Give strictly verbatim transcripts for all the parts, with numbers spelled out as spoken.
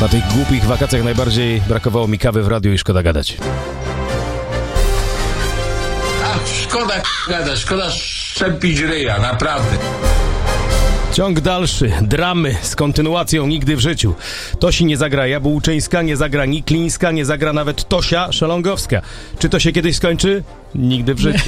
Na tych głupich wakacjach najbardziej brakowało mi kawy w radiu i szkoda gadać. A, szkoda gadać, szkoda szczepić ryja, naprawdę. Ciąg dalszy, dramy z kontynuacją Nigdy w życiu. Tosi nie zagra Jabłczyńska, nie zagra Niklińska, nie zagra nawet Tosia Szelongowska. Czy to się kiedyś skończy? Nigdy w życiu.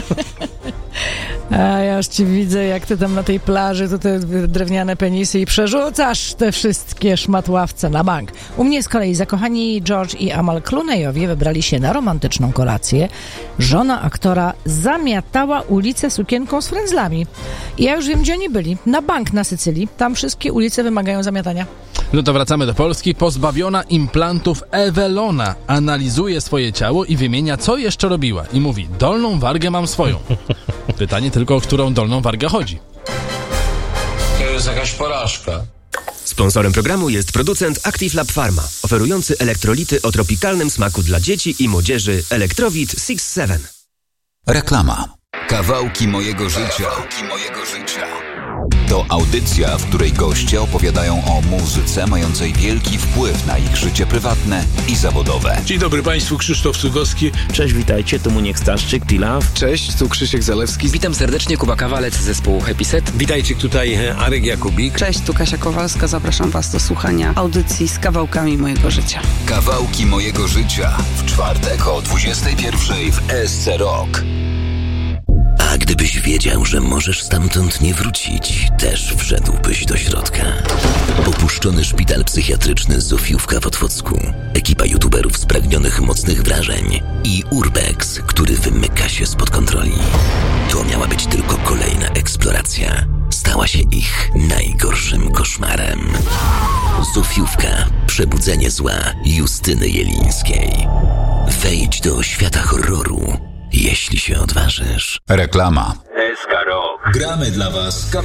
A ja już ci widzę, jak ty tam na tej plaży, to te drewniane penisy i przerzucasz te wszystkie szmatławce na bank. U mnie z kolei zakochani George i Amal Clooney'owie wybrali się na romantyczną kolację. Żona aktora zamiatała ulicę sukienką z frędzlami. I ja już wiem, gdzie oni byli. Na bank na Sycylii. Tam wszystkie ulice wymagają zamiatania. No to wracamy do Polski. Pozbawiona implantów Ewelona analizuje swoje ciało i wymienia, co jeszcze robiła. I mówi, dolną wargę mam swoją. Pytanie tylko, o którą dolną wargę chodzi. To jest jakaś porażka. Sponsorem programu jest producent Active Lab Pharma, oferujący elektrolity o tropikalnym smaku dla dzieci i młodzieży Elektrowit six seven. Reklama. Kawałki mojego życia. Kawałki mojego życia. To audycja, w której goście opowiadają o muzyce mającej wielki wpływ na ich życie prywatne i zawodowe. Dzień dobry Państwu, Krzysztof Cugowski. Cześć, witajcie, tu Muniek Staszczyk, T-Love. Cześć, tu Krzysiek Zalewski. Witam serdecznie, Kuba Kawalec z zespołu Happy Set. Witajcie, tutaj Arek Jakubik. Cześć, tu Kasia Kowalska, zapraszam Was do słuchania audycji z kawałkami mojego życia. Kawałki mojego życia w czwartek o dwudziestej pierwszej w S C Rock. A gdybyś wiedział, że możesz stamtąd nie wrócić, też wszedłbyś do środka. Opuszczony szpital psychiatryczny Zofiówka w Otwocku, ekipa youtuberów spragnionych mocnych wrażeń i Urbex, który wymyka się spod kontroli. To miała być tylko kolejna eksploracja. Stała się ich najgorszym koszmarem. Zofiówka. Przebudzenie zła Justyny Jelińskiej. Wejdź do świata horroru, jeśli się odważysz. Reklama. S K Rock. Gramy dla Was